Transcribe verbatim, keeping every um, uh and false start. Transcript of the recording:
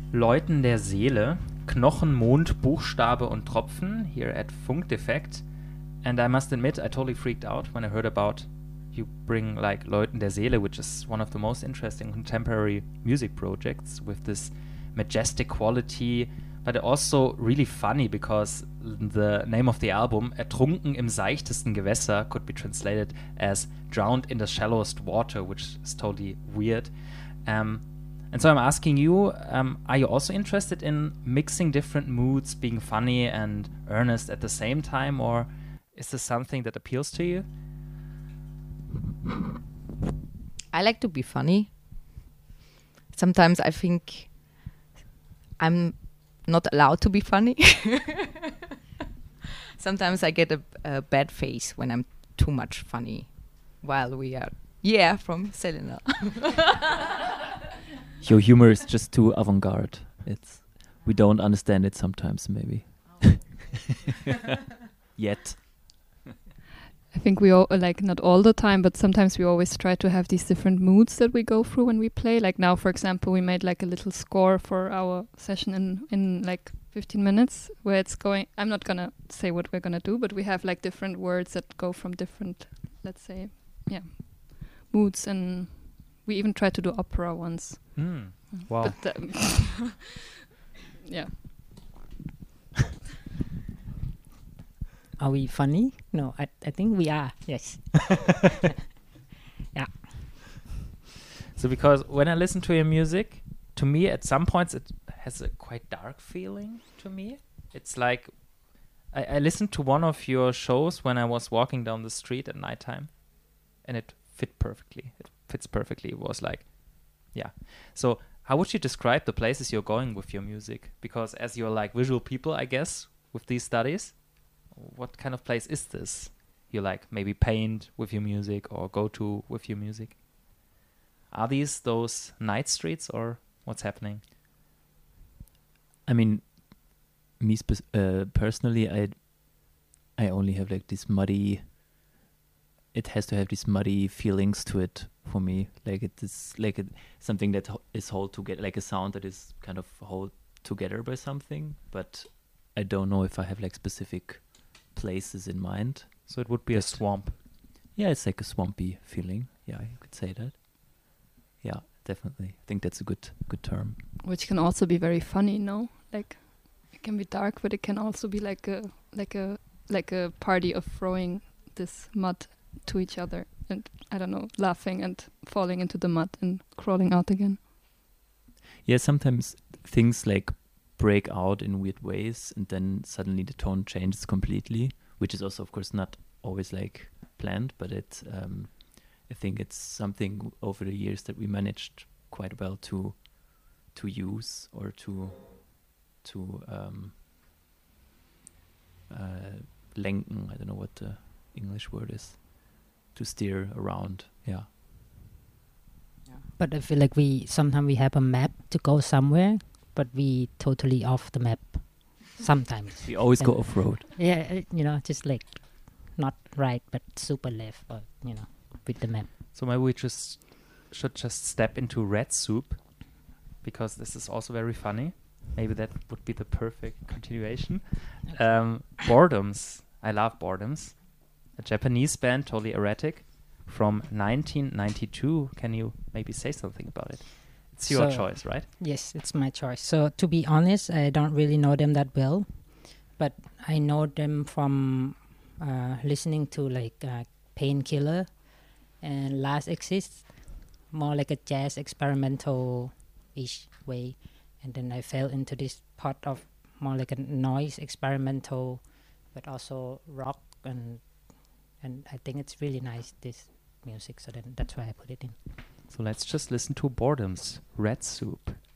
Läuten der Seele, Knochen, Mond, Buchstabe und Tropfen here at Funkdefekt. And I must admit, I totally freaked out when I heard about you bring like Läuten der Seele, which is one of the most interesting contemporary music projects with this majestic quality, but also really funny because the name of the album, Ertrunken im seichtesten Gewässer, could be translated as drowned in the shallowest water, which is totally weird. Um, and so I'm asking you, um, are you also interested in mixing different moods, being funny and earnest at the same time, or is this something that appeals to you? I like to be funny. Sometimes I think I'm not allowed to be funny. Sometimes I get a, a bad face when I'm too much funny while we are, yeah, from Selena. Your humor is just too avant-garde. It's we don't understand it sometimes, maybe. Yet. I think we all, like, not all the time, but sometimes we always try to have these different moods that we go through when we play. Like now, for example, we made like a little score for our session in, in like fifteen minutes where it's going, I'm not gonna say what we're gonna do, but we have like different words that go from different, let's say, yeah, moods. And we even tried to do opera once. Mm. Wow. But, um, yeah. Are we funny? No, I, I think we are. Yes. Yeah. So because when I listen to your music, to me at some points it has a quite dark feeling to me. It's like I, I listened to one of your shows when I was walking down the street at nighttime, and it fit perfectly. It fits perfectly. It was like, yeah. So how would you describe the places you're going with your music? Because as you're like visual people, I guess, with these studies, what kind of place is this? You like maybe paint with your music or go to with your music? Are these those night streets or what's happening? I mean, me spe- uh, personally, I I only have like this muddy. It has to have these muddy feelings to it for me. Like it is like it, something that ho- is held together, like a sound that is kind of held together by something. But I don't know if I have like specific places in mind. So it would be a swamp. Yeah, it's like a swampy feeling. Yeah, you could say that. Yeah, definitely. I think that's a good good term. Which can also be very funny, no? Like it can be dark, but it can also be like a like a like a party of throwing this mud to each other and I don't know, laughing and falling into the mud and crawling out again. Yeah, sometimes things like break out in weird ways and then suddenly the tone changes completely, which is also of course not always like planned, but it um I think it's something over the years that we managed quite well to to use or to to um uh lenken, I don't know what the English word is, to steer around. Yeah. But I feel like we sometimes we have a map to go somewhere, but we totally off the map sometimes. We always go And- off road. Yeah, uh, you know, just like not right, but super left, or you know, with the map. So maybe we just should just step into Red Soup, because this is also very funny. Maybe that would be the perfect continuation. Um, Boredoms. I love Boredoms. A Japanese band, totally erratic, from nineteen ninety-two. Can you maybe say something about it? It's your So- choice, right? Yes, it's my choice. So to be honest, I don't really know them that well, but I know them from uh, listening to like uh, Painkiller and Last Exist, more like a jazz experimental-ish way, and then I fell into this part of more like a noise experimental, but also rock, and and I think it's really nice, this music. So then that's why I put it in. So let's just listen to Boredoms, Red Soup.